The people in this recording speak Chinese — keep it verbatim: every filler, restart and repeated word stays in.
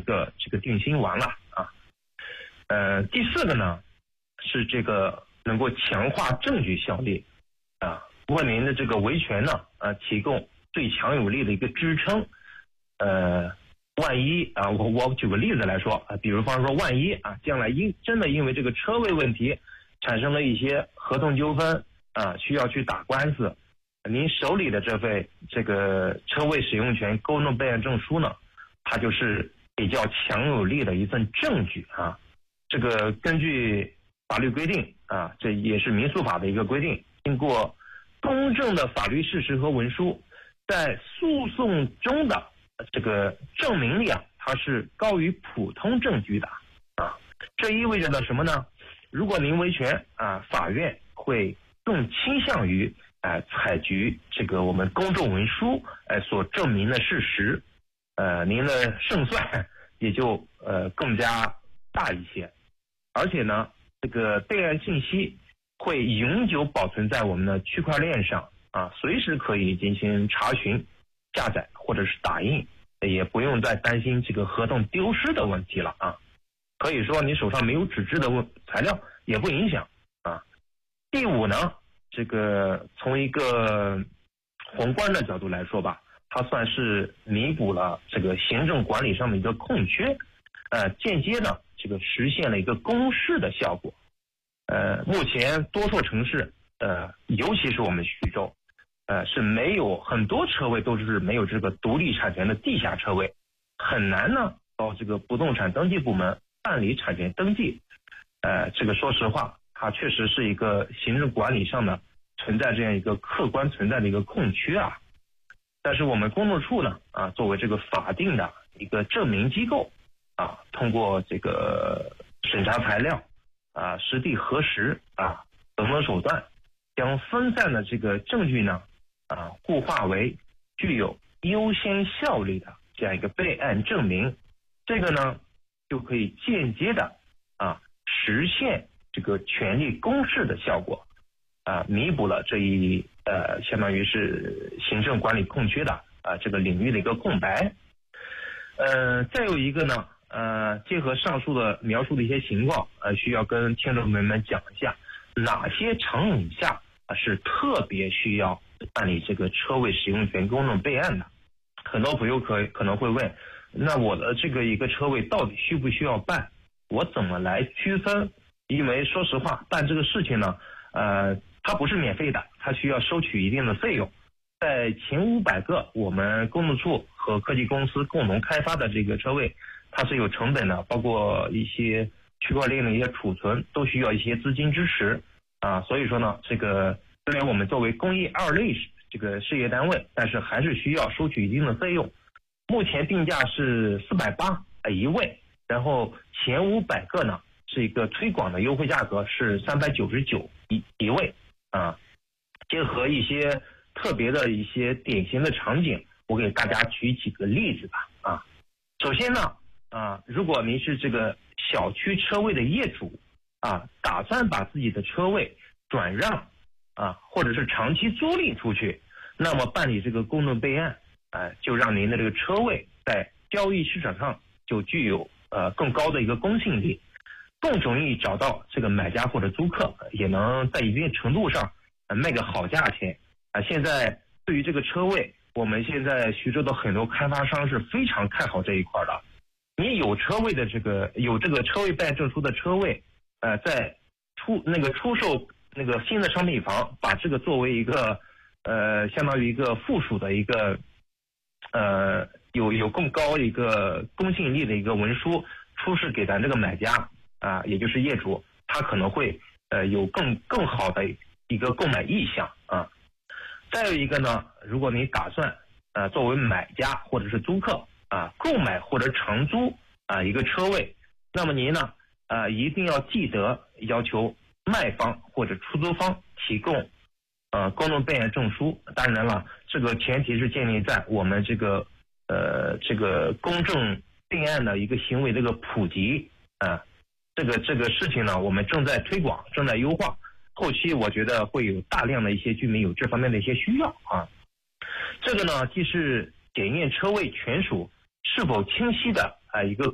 个这个定心丸了啊。呃，第四个呢是这个能够强化证据效力啊，为您的这个维权呢啊提供最强有力的一个支撑。呃，万一啊，我我举个例子来说啊，比如方说万一啊，将来因真的因为这个车位问题产生了一些合同纠纷啊，需要去打官司，您手里的这份这个车位使用权公证备案证书呢，它就是比较强有力的一份证据啊。这个根据法律规定啊，这也是民诉法的一个规定，经过公正的法律事实和文书，在诉讼中的这个证明力啊，它是高于普通证据的啊。这意味着呢什么呢？如果您维权啊，法院会更倾向于呃采集这个我们公证文书呃所证明的事实，呃您的胜算也就呃更加大一些。而且呢，这个备案信息会永久保存在我们的区块链上啊，随时可以进行查询、下载或者是打印，也不用再担心这个合同丢失的问题了啊。可以说你手上没有纸质的材料也不影响啊。第五呢，这个从一个宏观的角度来说吧，它算是弥补了这个行政管理上的一个空缺，呃，间接的这个实现了一个公示的效果。呃，目前多数城市，呃，尤其是我们徐州，呃，是没有很多车位都是没有这个独立产权的地下车位，很难呢到这个不动产登记部门办理产权登记。呃，这个说实话，它确实是一个行政管理上的存在这样一个客观存在的一个空缺啊。但是我们公证处呢，啊，作为这个法定的一个证明机构啊，通过这个审查材料啊、实地核实啊等等手段，将分散的这个证据呢啊固化为具有优先效力的这样一个备案证明，这个呢就可以间接的啊实现这个权利公示的效果啊，弥补了这一呃相当于是行政管理空缺的啊这个领域的一个空白。呃，再有一个呢。呃，结合上述的描述的一些情况，呃，需要跟听众朋友们讲一下哪些场景下啊是特别需要办理这个车位使用权公证备案的。很多朋友可可能会问，那我的这个一个车位到底需不需要办？我怎么来区分？因为说实话，办这个事情呢，呃，它不是免费的，它需要收取一定的费用。在前五百个我们公证处和科技公司共同开发的这个车位，它是有成本的，包括一些区块链的一些储存都需要一些资金支持啊，所以说呢，这个虽然我们作为公益二类这个事业单位，但是还是需要收取一定的费用。目前定价是四百八一位，然后前五百个呢是一个推广的优惠价格是三百九十九一一位啊。结合一些特别的一些典型的场景，我给大家举几个例子吧啊。首先呢。啊，如果您是这个小区车位的业主啊，打算把自己的车位转让啊，或者是长期租赁出去，那么办理这个公证备案啊，就让您的这个车位在交易市场上就具有呃更高的一个公信力，更容易找到这个买家或者租客，也能在一定程度上呃卖个好价钱啊。现在对于这个车位，我们现在徐州的很多开发商是非常看好这一块的。你有车位的这个有这个车位备案证书的车位，呃，在出那个出售那个新的商品房，把这个作为一个呃相当于一个附属的一个呃有有更高的一个公信力的一个文书出示给咱这个买家啊、呃，也就是业主，他可能会呃有更更好的一个购买意向啊。再有一个呢，如果你打算呃作为买家或者是租客。啊，购买或者长租啊一个车位，那么您呢啊一定要记得要求卖方或者出租方提供呃公证备案证书。当然了，这个前提是建立在我们这个呃这个公证备案的一个行为这个普及啊，这个这个事情呢，我们正在推广，正在优化，后期我觉得会有大量的一些居民有这方面的一些需要啊。这个呢，既是检验车位权属是否清晰的啊一个